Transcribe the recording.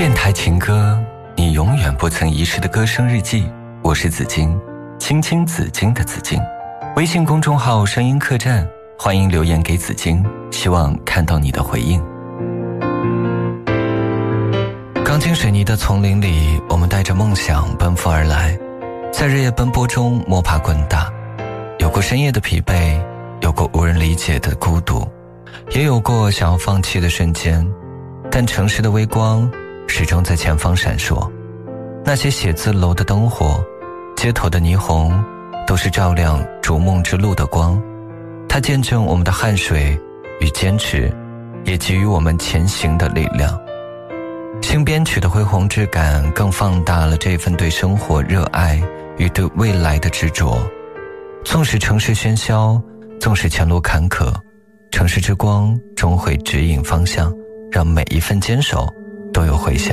电台情歌，你永远不曾遗失的歌声日记。我是紫金，青青紫金的紫金。微信公众号声音客栈，欢迎留言给紫金，希望看到你的回应。钢筋水泥的丛林里，我们带着梦想奔赴而来，在日夜奔波中摸爬滚打，有过深夜的疲惫，有过无人理解的孤独，也有过想要放弃的瞬间，但城市的微光始终在前方闪烁。那些写字楼的灯火，街头的霓虹，都是照亮逐梦之路的光。它见证我们的汗水与坚持，也给予我们前行的力量。新编曲的恢宏质感更放大了这份对生活热爱与对未来的执着。纵使城市喧嚣，纵使前路坎坷，城市之光终会指引方向，让每一份坚守都有回响。